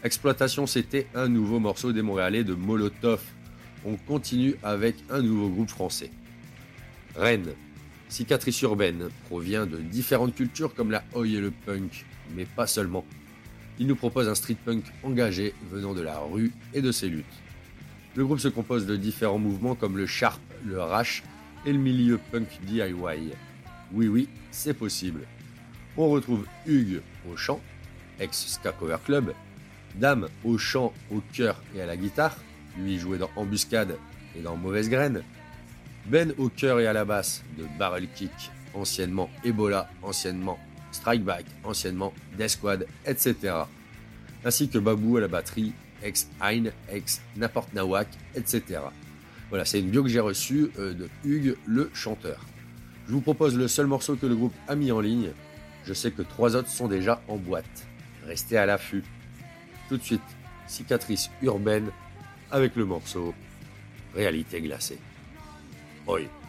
Exploitation, c'était un nouveau morceau des Montréalais de Molotov. On continue avec un nouveau groupe français. Rennes. Cicatrice urbaine provient de différentes cultures comme la oi et le punk, mais pas seulement. Il nous propose un street punk engagé venant de la rue et de ses luttes. Le groupe se compose de différents mouvements comme le sharp, le rash et le milieu punk DIY. Oui, c'est possible. On retrouve Hugues au chant, ex-Ska Cover Club, Dame au chant, au chœur et à la guitare, lui jouait dans Embuscade et dans Mauvaise Graine, Ben au chœur et à la basse de Barrel Kick, anciennement Ebola, anciennement Strike Back, anciennement Death Squad, etc. Ainsi que Babou à la batterie, ex-Hein, ex-N'importe Nawak, etc. Voilà, c'est une bio que j'ai reçue de Hugues, le chanteur. Je vous propose le seul morceau que le groupe a mis en ligne. Je sais que 3 autres sont déjà en boîte. Restez à l'affût. Tout de suite, Cicatrice urbaine avec le morceau Réalité glacée. Oi.